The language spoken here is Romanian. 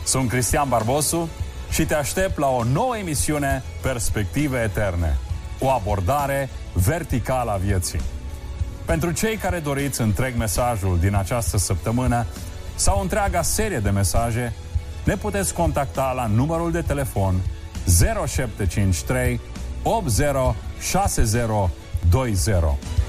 Sunt Cristian Barbosu și te aștept la o nouă emisiune Perspective Eterne, o abordare verticală a vieții. Pentru cei care doriți întreg mesajul din această săptămână sau întreaga serie de mesaje, ne puteți contacta la numărul de telefon 0753 80 60 20.